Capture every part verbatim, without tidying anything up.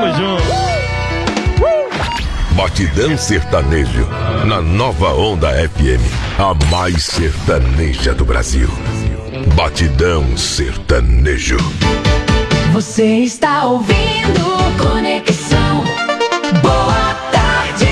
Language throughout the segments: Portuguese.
Tamo junto. Batidão Sertanejo, na Nova Onda F M, a mais sertaneja do Brasil. Batidão Sertanejo. Você está ouvindo Conexão. Boa tarde.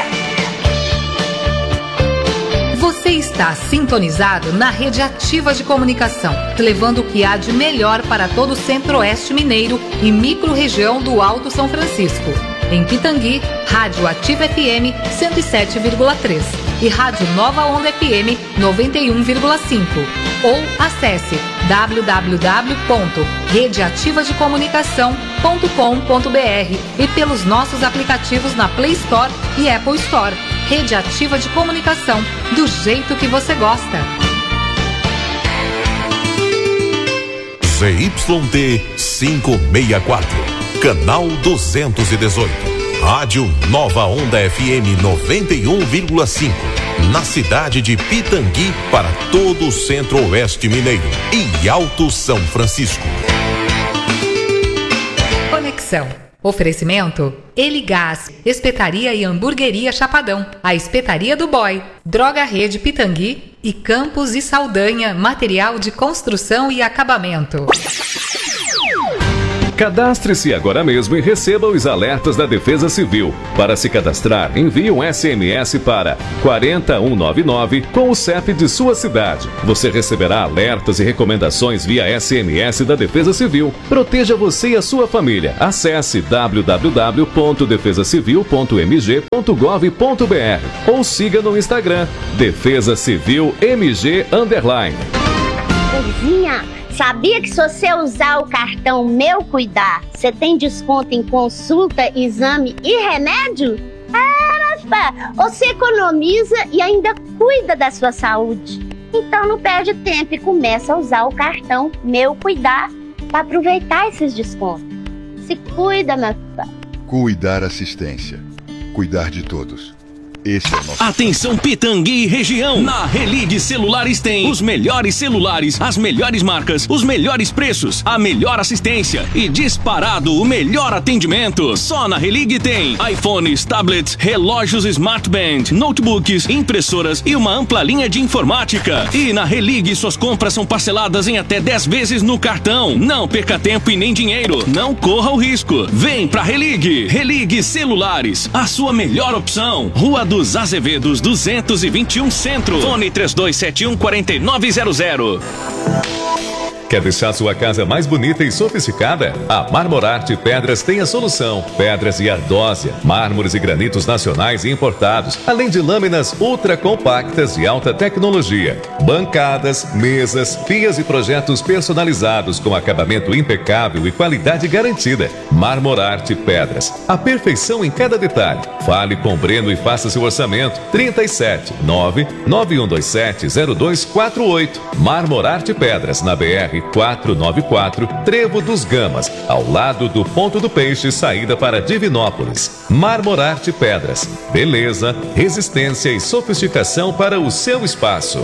Você está sintonizado na Rede Ativa de Comunicação, levando o que há de melhor para todo o Centro-Oeste Mineiro e micro-região do Alto São Francisco. Em Pitangui, Rádio Ativa F M cento e sete vírgula três e Rádio Nova Onda F M noventa e um vírgula cinco. Ou acesse w w w ponto rede ativa de comunicação ponto com ponto b r e pelos nossos aplicativos na Play Store e Apple Store. Rede Ativa de Comunicação, do jeito que você gosta. Z Y D quinhentos e sessenta e quatro, canal duzentos e dezoito. Rádio Nova Onda F M noventa e um vírgula cinco, na cidade de Pitangui para todo o Centro-Oeste Mineiro e Alto São Francisco. Conexão. Oferecimento: Eligás, Espetaria e Hamburgueria Chapadão, a Espetaria do Boy, Droga Rede Pitangui e Campos e Saldanha, material de construção e acabamento. Cadastre-se agora mesmo e receba os alertas da Defesa Civil. Para se cadastrar, envie um S M S para quatro um nove nove com o C E P de sua cidade. Você receberá alertas e recomendações via S M S da Defesa Civil. Proteja você e a sua família. Acesse w w w ponto defesa civil ponto m g ponto gov ponto b r ou siga no Instagram Defesa Civil M G underline. Coisinha, sabia que se você usar o cartão Meu Cuidar, você tem desconto em consulta, exame e remédio? Ah, rapaz, você economiza e ainda cuida da sua saúde. Então não perde tempo e começa a usar o cartão Meu Cuidar para aproveitar esses descontos. Se cuida, meu pai. Cuidar Assistência. Cuidar de todos. Esse é o nosso... Atenção Pitangui e região. Na Religue Celulares tem os melhores celulares, as melhores marcas, os melhores preços, a melhor assistência e disparado o melhor atendimento. Só na Religue tem iPhones, tablets, relógios Smart Band, notebooks, impressoras e uma ampla linha de informática. E na Religue suas compras são parceladas em até dez vezes no cartão. Não perca tempo e nem dinheiro. Não corra o risco. Vem pra Religue. Religue Celulares, a sua melhor opção. Rua dos Azevedos duzentos e vinte e um Centro. Fone três dois sete um quatro nove zero zero. Quer deixar sua casa mais bonita e sofisticada? A Marmorarte Pedras tem a solução. Pedras e ardósia, mármores e granitos nacionais e importados, além de lâminas ultra compactas de alta tecnologia. Bancadas, mesas, pias e projetos personalizados com acabamento impecável e qualidade garantida. Marmorarte Pedras, a perfeição em cada detalhe. Fale com o Breno e faça seu orçamento. trinta e sete, nove nove um dois sete zero dois quatro oito. Marmorarte Pedras, na B R quatrocentos e noventa e quatro, Trevo dos Gamas, ao lado do Ponto do Peixe, saída para Divinópolis. Marmorarte Pedras, beleza, resistência e sofisticação para o seu espaço.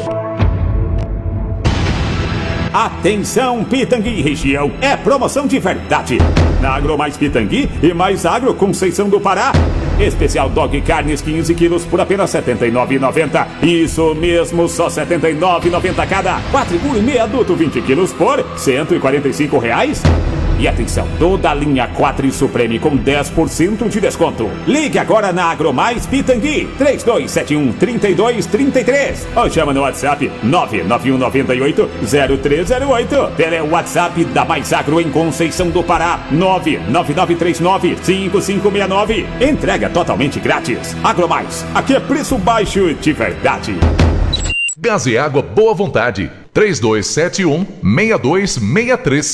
Atenção Pitangui região, é promoção de verdade. Na Agro Mais Pitangui e Mais Agro Conceição do Pará. Especial Dog Carnes quinze quilos por apenas setenta e nove reais e noventa centavos. Isso mesmo, só setenta e nove reais e noventa centavos cada. Quatro Gourmet adulto vinte quilos por cento e quarenta e cinco reais. E atenção, toda a linha quatro Supreme com dez por cento de desconto. Ligue agora na Agromais Pitangui, três dois sete um, três dois três três. Ou chama no WhatsApp nove nove um nove oito zero três zero oito. Tele WhatsApp da Mais Agro em Conceição do Pará, nove nove nove três nove cinco cinco seis nove. Entrega totalmente grátis. Agromais, aqui é preço baixo de verdade. Gás e água Boa Vontade, três dois sete um, seis dois seis três.